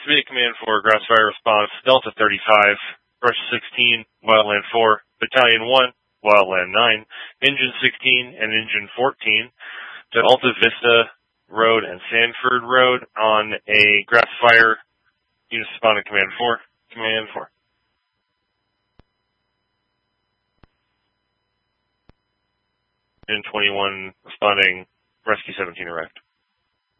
Submit Command 4, Grass Fire Response, Delta 35, Brush 16, Wildland 4, Battalion 1, Wildland 9, Engine 16, and Engine 14 to Alta Vista Road and Sanford Road on a Grass Fire. Units responding Command 4. Command 4. Engine 21 responding, Rescue 17 arrived.